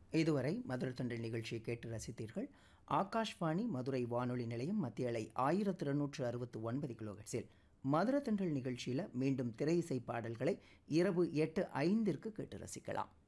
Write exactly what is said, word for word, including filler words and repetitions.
இதுவரை மதுரை தண்டல் நிகழ்ச்சியை கேட்டு ரசித்தீர்கள். ஆகாஷ்வாணி மதுரை வானொலி நிலையம் மத்திய அலை ஆயிரத்து இருநூற்று அறுபத்து ஒன்பது கிலோஹெர்ட்ஸில் மதுரை தண்டல் நிகழ்ச்சியில் மீண்டும் திரை இசை பாடல்களை இரவு எட்டு ஐந்திற்கு கேட்டு ரசிக்கலாம்.